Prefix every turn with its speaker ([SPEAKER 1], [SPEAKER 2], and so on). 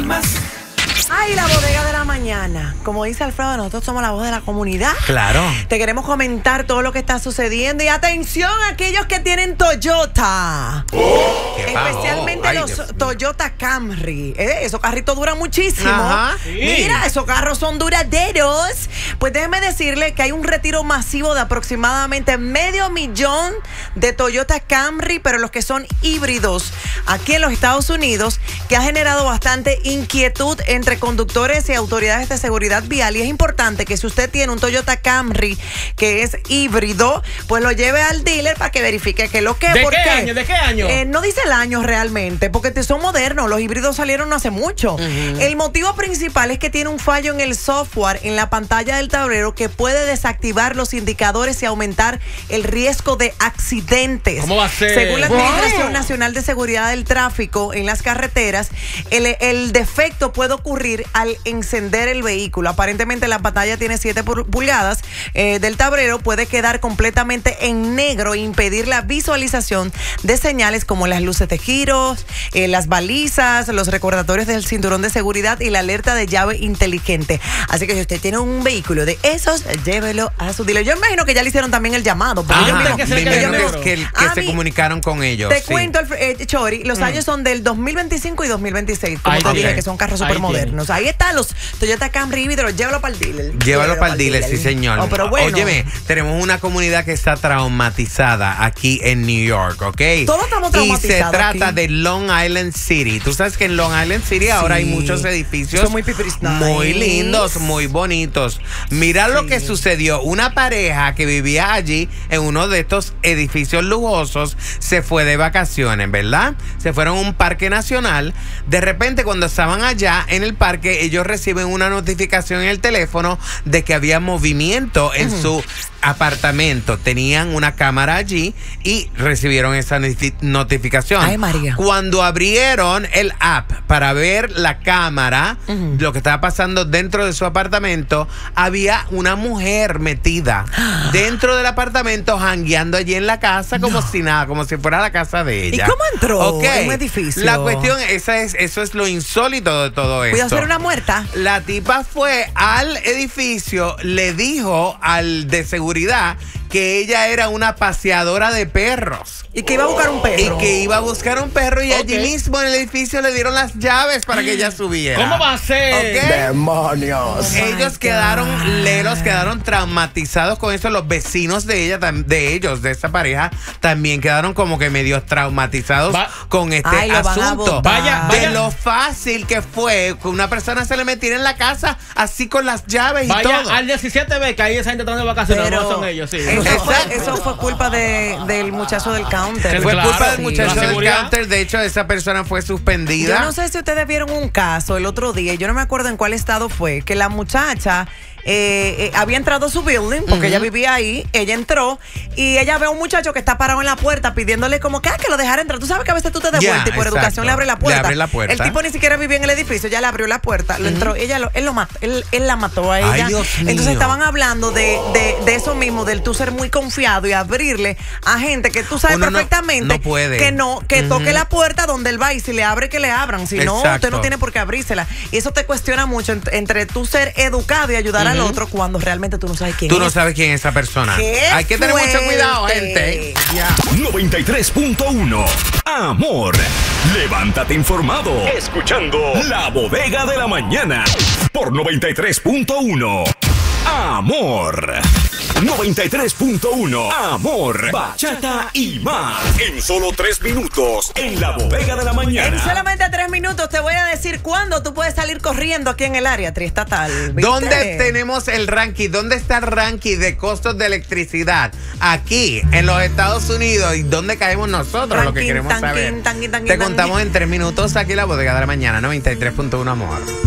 [SPEAKER 1] más.
[SPEAKER 2] Ay, la bodega de la mañana. Como dice Alfredo, nosotros somos la voz de la comunidad.
[SPEAKER 3] Claro.
[SPEAKER 2] Te queremos comentar todo lo que está sucediendo. Y atención a aquellos que tienen Toyota. Especialmente los Toyota Camry. Esos carritos duran muchísimo.
[SPEAKER 3] Ajá.
[SPEAKER 1] Sí.
[SPEAKER 2] Mira, esos carros son duraderos. Pues déjeme decirle que hay un retiro masivo de aproximadamente 500,000 de Toyota Camry, pero los que son híbridos aquí en los Estados Unidos, que ha generado bastante inquietud entre conductores y autoridades de seguridad vial. Y es importante que si usted tiene un Toyota Camry que es híbrido, pues lo lleve al dealer para que verifique que lo que es.
[SPEAKER 1] ¿De qué año? ¿De qué año?
[SPEAKER 2] No dice el año realmente, porque son modernos. Los híbridos salieron no hace mucho. El motivo principal es que tiene un fallo en el software, en la pantalla del tablero, que puede desactivar los indicadores y aumentar el riesgo de accidentes.
[SPEAKER 1] ¿Cómo va a ser?
[SPEAKER 2] Según la Administración Nacional de Seguridad del Tráfico en las carreteras, el defecto puede ocurrir al encender el vehículo. Aparentemente la pantalla tiene 7 pulgadas del tablero, puede quedar completamente en negro e impedir la visualización de señales como las luces de giros, las balizas, los recordatorios del cinturón de seguridad y la alerta de llave inteligente. Así que si usted tiene un vehículo de esos, llévelo a su dealer. Yo imagino que ya le hicieron también el llamado.
[SPEAKER 3] Ajá,
[SPEAKER 1] que
[SPEAKER 3] se comunicaron con ellos.
[SPEAKER 2] Te
[SPEAKER 3] sí.
[SPEAKER 2] cuento, Chori, los años son del 2025 y 2026, como te dije, que son carros súper modernos. Ahí están los Toyota Camry híbridos, llévalo para el dealer.
[SPEAKER 3] Llévalo para el dealer, sí señor.
[SPEAKER 2] Oh, pero bueno.
[SPEAKER 3] Óyeme, tenemos una comunidad que está traumatizada aquí en New York, ¿ok?
[SPEAKER 2] Todos estamos traumatizados.
[SPEAKER 3] Y se trata
[SPEAKER 2] aquí
[SPEAKER 3] de Long Island City. Tú sabes que en Long Island City ahora hay muchos edificios
[SPEAKER 2] son muy pipiris nice,
[SPEAKER 3] muy lindos, muy bonitos. Mira lo que sucedió. Una pareja que vivía allí en uno de estos edificios lujosos se fue de vacaciones, ¿verdad? Se fueron a un parque nacional. De repente, cuando estaban allá en el parque, ellos reciben una notificación en el teléfono de que había movimiento en su apartamento. Tenían una cámara allí y recibieron esa notificación.
[SPEAKER 2] Ay, María.
[SPEAKER 3] Cuando abrieron el app para ver la cámara, lo que estaba pasando dentro de su apartamento, había una mujer metida dentro del apartamento, jangueando allí en la casa como si nada, como si fuera la casa de ella.
[SPEAKER 2] ¿Y cómo entró en un edificio?
[SPEAKER 3] La cuestión, eso es lo insólito de todo esto.
[SPEAKER 2] ¿Puede ser una muerta?
[SPEAKER 3] La tipa fue al edificio, le dijo al de seguridad que ella era una paseadora de perros.
[SPEAKER 2] Y que iba a buscar un perro.
[SPEAKER 3] Y que iba a buscar un perro y allí mismo en el edificio le dieron las llaves para que ella subiera.
[SPEAKER 1] ¿Cómo va a ser?
[SPEAKER 3] ¿Ok?
[SPEAKER 4] ¡Demonios!
[SPEAKER 2] God.
[SPEAKER 3] Ellos quedaron leros, quedaron traumatizados con eso. Los vecinos de ella, de esa pareja, también quedaron como que medio traumatizados con este asunto.
[SPEAKER 1] Vaya.
[SPEAKER 3] De lo fácil que fue que una persona se le metiera en la casa así con las llaves y todo.
[SPEAKER 1] Al 17 ve que ahí esa gente está de vacaciones, no son ellos, sí.
[SPEAKER 2] Eso fue culpa del muchacho del counter.
[SPEAKER 3] Fue
[SPEAKER 1] Claro,
[SPEAKER 3] culpa del
[SPEAKER 1] sí.
[SPEAKER 3] muchacho
[SPEAKER 1] La
[SPEAKER 3] del
[SPEAKER 1] seguridad.
[SPEAKER 3] counter. De hecho, esa persona fue suspendida.
[SPEAKER 2] Yo no sé si ustedes vieron un caso el otro día, yo no me acuerdo en cuál estado fue, que la muchacha había entrado a su building, porque ella vivía ahí, ella entró y ella ve a un muchacho que está parado en la puerta pidiéndole como que lo dejara entrar. Tú sabes que a veces tú te das vuelta y por educación le abre la puerta.
[SPEAKER 3] Le abre la puerta.
[SPEAKER 2] El tipo ni siquiera vivía en el edificio, ya le abrió la puerta, lo entró, él la mató a ella.
[SPEAKER 3] Ay, Dios mío.
[SPEAKER 2] Entonces estaban hablando de eso mismo, del tú ser muy confiado y abrirle a gente que tú sabes
[SPEAKER 3] Uno
[SPEAKER 2] perfectamente
[SPEAKER 3] no puede.
[SPEAKER 2] que toque la puerta donde él va y si le abre que le abran, si no,
[SPEAKER 3] Exacto.
[SPEAKER 2] usted no tiene por qué abrírsela. Y eso te cuestiona mucho entre tú ser educado y ayudar al otro cuando realmente tú no sabes quién
[SPEAKER 3] Tú
[SPEAKER 2] es.
[SPEAKER 3] no sabes quién es esa persona.
[SPEAKER 2] ¡Qué
[SPEAKER 3] Hay que tener mucho cuidado,
[SPEAKER 2] fuerte!
[SPEAKER 3] gente. Ya.
[SPEAKER 4] 93.1 Amor. Levántate informado. Escuchando La Bodega de la Mañana. Por 93.1 Amor. 93.1 Amor, bachata y más. En solo 3 minutos, en La Bodega de la Mañana.
[SPEAKER 2] En solamente 3 minutos te voy a decir cuándo tú puedes salir corriendo aquí en el área triestatal. ¿Viste?
[SPEAKER 3] ¿Dónde tenemos el ranking? ¿Dónde está el ranking de costos de electricidad? Aquí, en los Estados Unidos. ¿Y dónde caemos nosotros?
[SPEAKER 2] Ranking,
[SPEAKER 3] Lo que queremos saber.
[SPEAKER 2] tanquín,
[SPEAKER 3] Te contamos en 3 minutos aquí en La Bodega de la Mañana, 93.1 Amor.